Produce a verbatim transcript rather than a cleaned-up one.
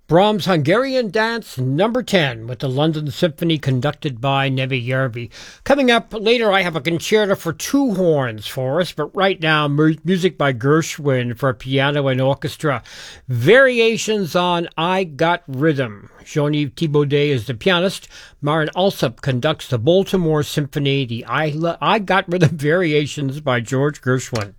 Brahms' Hungarian Dance number ten with the London Symphony conducted by Nevi Järvi. Coming up later, I have a concerto for two horns for us, but right now, mu- music by Gershwin for piano and orchestra. Variations on I Got Rhythm. Jean-Yves Thibaudet is the pianist. Marin Alsop conducts the Baltimore Symphony, the I, I Got Rhythm Variations by George Gershwin.